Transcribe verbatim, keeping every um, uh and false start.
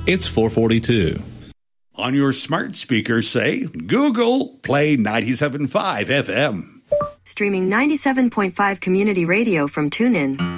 It's four forty-two. On your smart speaker, say, Google, play ninety-seven point five F M. Streaming ninety-seven point five Community Radio from TuneIn.